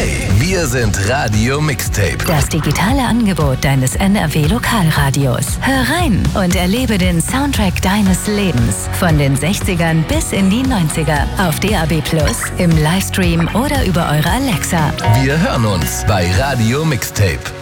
Hey, wir sind Radio Mixtape. Das digitale Angebot deines NRW-Lokalradios. Hör rein und erlebe den Soundtrack deines Lebens. Von den 60ern bis in die 90er. Auf DAB+, im Livestream oder über eure Alexa. Wir hören uns bei Radio Mixtape.